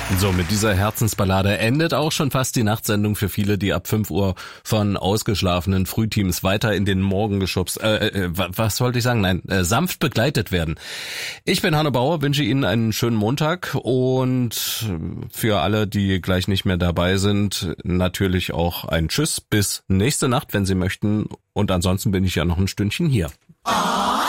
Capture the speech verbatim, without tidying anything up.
So, mit dieser Herzensballade endet auch schon fast die Nachtsendung für viele, die ab fünf Uhr von ausgeschlafenen Frühteams weiter in den Morgen geschubst, äh, äh, was wollte ich sagen? Nein, äh, sanft begleitet werden. Ich bin Hanno Bauer, wünsche Ihnen einen schönen Montag und für alle, die gleich nicht mehr dabei sind, natürlich auch ein Tschüss bis nächste Nacht, wenn Sie möchten. Und ansonsten bin ich ja noch ein Stündchen hier.